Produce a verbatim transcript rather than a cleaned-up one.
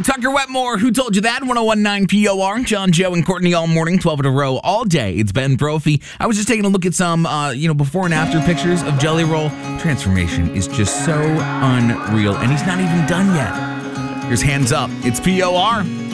Tucker Wetmore, who told you that? ten nineteen P O R. John, Joe, and Courtney all morning, twelve in a row, all day. It's Ben Brophy. I was just taking a look at some, uh, you know, before and after pictures of Jelly Roll. Transformation is just so unreal, and he's not even done yet. Here's Hands Up. It's P O R.